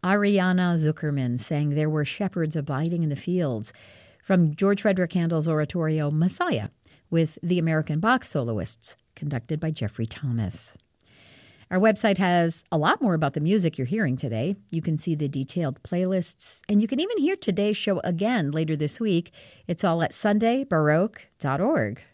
Ariana Zuckerman sang There Were Shepherds Abiding in the Fields from George Frederick Handel's oratorio Messiah with the American Bach soloists, conducted by Jeffrey Thomas. Our website has a lot more about the music you're hearing today. You can see the detailed playlists, and you can even hear today's show again later this week. It's all at sundaybaroque.org.